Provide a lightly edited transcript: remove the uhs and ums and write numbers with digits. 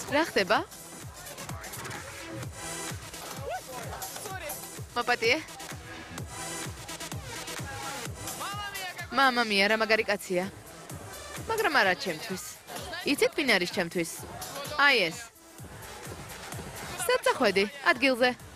რა ხდება? მოპატიე? მამა მია, რა მაგარი კაცია. მაგრამ არა ჩემთვის. იცით ვინ არის ჩემთვის? აი ეს. საწახვედი, ადგილზე.